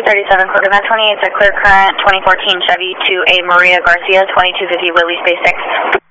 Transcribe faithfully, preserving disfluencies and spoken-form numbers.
thirty-seven, Coconut twenty-eight, a clear current twenty fourteen Chevy to a Maria Garcia, twenty-two fifty Willie Space six.